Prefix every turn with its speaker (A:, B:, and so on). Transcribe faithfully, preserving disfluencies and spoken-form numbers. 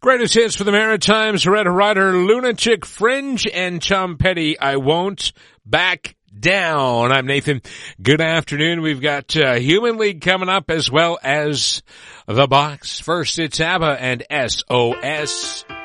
A: Greatest hits for the Maritimes, Red Rider, Lunatic Fringe, and Tom Petty, I Won't Back Down. I'm Nathan. Good afternoon. We've got uh, Human League coming up as well as The Box. First, it's ABBA and S O S.